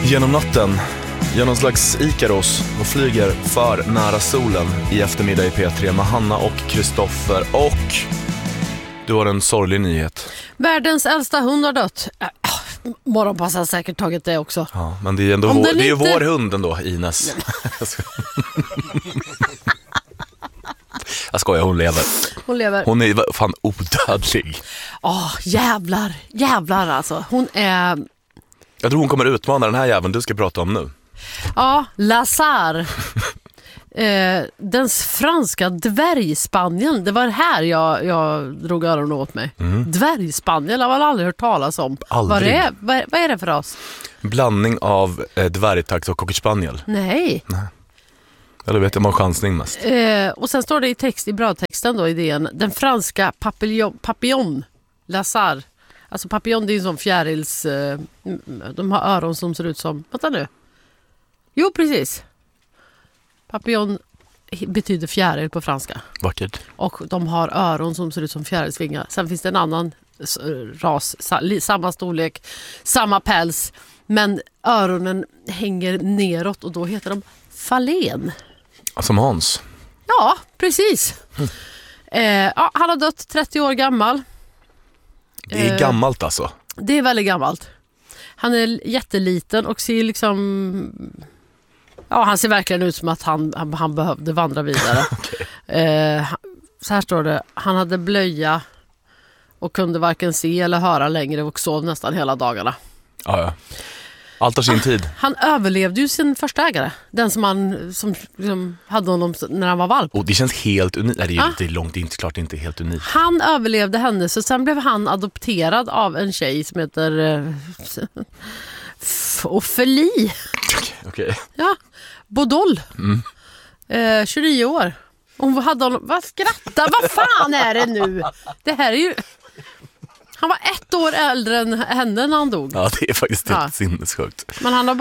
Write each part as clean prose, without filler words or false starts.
Genom natten, genom slags Ikaros och flyger för nära solen i eftermiddag i P3 med Hanna och Kristoffer. Och du har en sorglig nyhet. Världens äldsta hund har dött. Morgonpass har säkert tagit det också. Ja, men det är ändå det är ju vår hund ändå, Ines. Jag skojar, hon lever. Hon är fan odödlig. Jävlar alltså. Hon är... Jag tror hon kommer utmana den här jäveln du ska prata om nu. Ja, Lazar. Den franska dvärgspanien. Det var här jag drog öronen åt mig. Dvärgspaniel har jag aldrig hört talas om. Aldrig. Vad är det för oss? Blandning av dvärgtax och cocker-spaniel. Nej. Eller vet jag, man har chansning mest. Och sen står det i brödtexten då, idén. Den franska papillon Lazar. Alltså papillon, det är en sån fjärils... de har öron som ser ut som... Vänta nu. Jo, precis. Papillon betyder fjäril på franska. Vackert. Och de har öron som ser ut som fjärilsvingar. Sen finns det en annan ras, samma storlek, samma päls. Men öronen hänger neråt och då heter de falen. Som Hans. Ja, precis. Han har dött 30 år gammal. Det är gammalt alltså. Det är väldigt gammalt. Han är jätteliten och ser liksom... Ja, han ser verkligen ut som att han behövde vandra vidare. Okay. Så här står det. Han hade blöja och kunde varken se eller höra längre och sov nästan hela dagarna. Ja. Allt har sin tid. Han överlevde ju sin första ägare. Den som hade honom när han var valp. Och det känns helt unikt. Nej, det är långt, inte klart inte helt unikt. Han överlevde henne, så sen blev han adopterad av en tjej som heter Ophélie. Okej. Ja, Bodol. 29 år. Hon hade honom... Vad skrattar? Vad fan är det nu? Det här är ju... Han var 1 år äldre än henne när han dog. Ja, det är faktiskt helt sinnessjukt. Men hon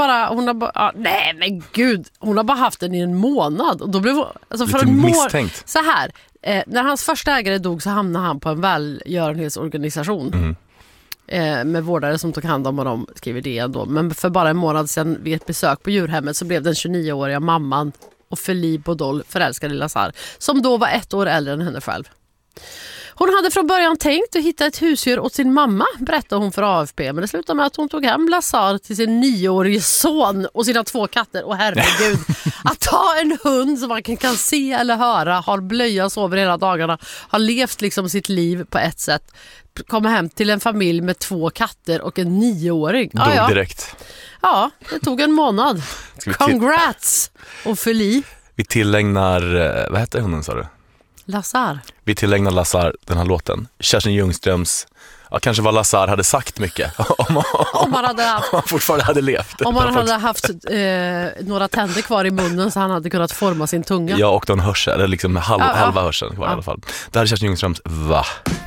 har bara haft den i en månad. Och då blev alltså för en misstänkt. Så här, när hans första ägare dog så hamnade han på en välgörenhetsorganisation. Med vårdare som tog hand om honom, skriver det ändå. Men för bara en månad sedan vid ett besök på djurhemmet så blev den 29-åriga mamman Ophélie Bodol förälskad i Lazar, som då var 1 år äldre än henne själv. Hon hade från början tänkt att hitta ett husdjur åt sin mamma, berättade hon för AFP. Men det slutade med att hon tog hem Lazar till sin 9-årige son och sina 2 katter. Och herregud, att ta en hund som man kan se eller höra, har blöja, sover hela dagarna, har levt liksom sitt liv på ett sätt, komma hem till en familj med 2 katter och en 9-åring. Dog direkt. Ja, det tog en månad. Congrats, Ophélie. Vi tillägnar, vad heter hunden sa du? Lazar. Vi tillägnar Lazar den här låten. Kerstin Ljungströms, kanske vad Lazar hade sagt mycket. om han fortfarande hade levt. Om han hade haft några tänder kvar i munnen så han hade kunnat forma sin tunga. Ja, och den hörsel, eller liksom halva hörseln kvar i alla fall. Det här är Kerstin Ljungströms Va?